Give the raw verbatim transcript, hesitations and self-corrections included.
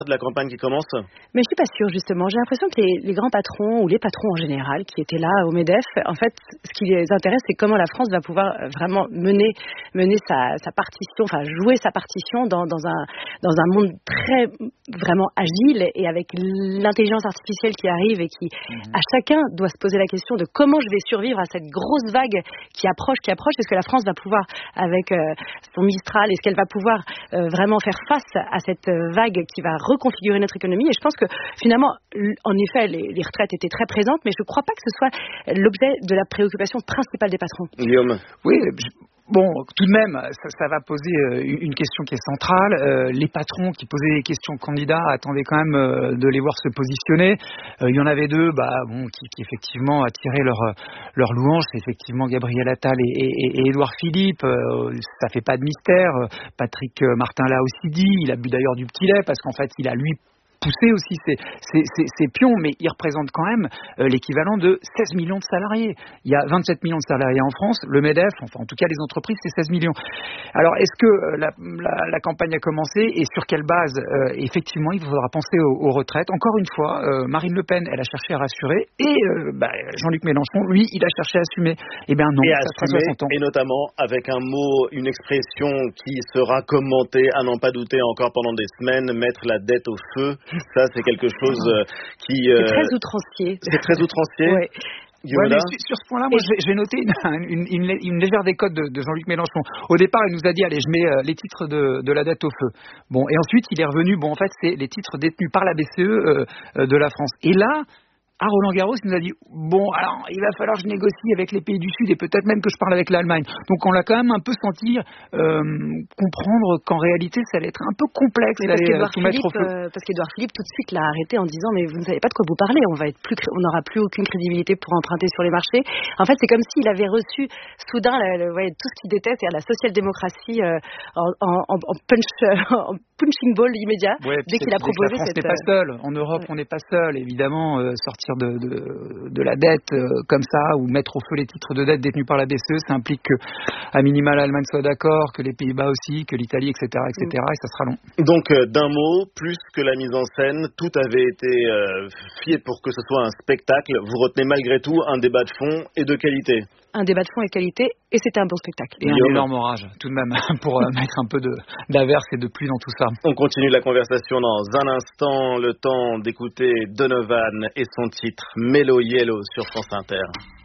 de la campagne qui commence? Mais je suis pas sûre, justement. J'ai l'impression que les, les grands patrons ou les patrons en général qui étaient là au MEDEF, en fait, ce qui les intéresse, c'est comment la France va pouvoir vraiment mener mener sa, sa partition, enfin jouer sa partition dans, dans un dans un monde très vraiment agile et avec l'intelligence artificielle qui arrive et qui mmh. à chacun doit se poser la question de comment je vais survivre à cette grosse vague qui approche, qui approche. Est-ce que la France va pouvoir avec euh, son Mistral, est-ce qu'elle va pouvoir euh, vraiment faire face à cette vague qui va reconfigurer notre économie? Et je pense que finalement, en effet, les, les retraites étaient très présentes, mais je ne crois pas que ce soit l'objet de la préoccupation principale des patrons. Guillaume. Oui, je... Bon, tout de même, ça, ça va poser euh, une question qui est centrale. Euh, les patrons qui posaient des questions aux candidats attendaient quand même euh, de les voir se positionner. Euh, il y en avait deux, bah, bon, qui, qui effectivement attiraient leur leur louange. C'est effectivement Gabriel Attal et, et, et Édouard Philippe. Euh, ça fait pas de mystère. Patrick Martin l'a aussi dit. Il a bu d'ailleurs du petit lait parce qu'en fait, il a lui pousser aussi ces, ces, ces, ces pions, mais ils représentent quand même euh, l'équivalent de seize millions de salariés. Il y a vingt-sept millions de salariés en France, le MEDEF, enfin en tout cas les entreprises, c'est seize millions. Alors est-ce que euh, la, la, la campagne a commencé et sur quelle base euh, effectivement il faudra penser aux, aux retraites. Encore une fois, euh, Marine Le Pen, elle a cherché à rassurer et euh, bah, Jean-Luc Mélenchon, lui, il a cherché à assumer. Eh bien non, et ça sera soixante ans. Et notamment avec un mot, une expression qui sera commentée, à n'en pas douter encore pendant des semaines, mettre la dette au feu. Ça, c'est quelque chose euh, qui... Euh, c'est très outrancier. C'est très outrancier. Ouais. Ouais, mais sur, sur ce point-là, moi, je vais, je vais noter une, une, une, une légère décote de, de Jean-Luc Mélenchon. Au départ, il nous a dit, allez, je mets euh, les titres de, de la dette au feu. Bon, et ensuite, il est revenu, bon, en fait, c'est les titres détenus par la B C E euh, de la France. Et là... à Roland-Garros, il nous a dit bon, alors il va falloir que je négocie avec les pays du Sud et peut-être même que je parle avec l'Allemagne. Donc on l'a quand même un peu senti euh, comprendre qu'en réalité ça allait être un peu complexe d'aller tout mettre au feu. Euh, parce qu'Édouard Philippe tout de suite l'a arrêté en disant mais vous ne savez pas de quoi vous parlez, on va être plus, on n'aura plus aucune crédibilité pour emprunter sur les marchés. En fait c'est comme s'il avait reçu soudain la, le, ouais, tout ce qu'il déteste, c'est-à-dire la social-démocratie euh, en, en, en punch, en punching ball immédiat ouais, dès qu'il a proposé la France cette. n'est pas seul. En Europe ouais. on n'est pas seul évidemment euh, sortir De, de, de la dette euh, comme ça ou mettre au feu les titres de dette détenus par la B C E, ça implique que à minima l'Allemagne soit d'accord, que les Pays-Bas aussi, que l'Italie, et cetera, et cetera. Mm. Et ça sera long. Donc euh, d'un mot, plus que la mise en scène, tout avait été euh, fait pour que ce soit un spectacle. Vous retenez malgré tout un débat de fond et de qualité. Un débat de fond et de qualité, et c'était un bon spectacle. Et un énorme orage, tout de même, pour euh, mettre un peu de, d'averse et de pluie dans tout ça. On continue la conversation dans un instant, le temps d'écouter Donovan et son titre Mellow Yellow sur France Inter.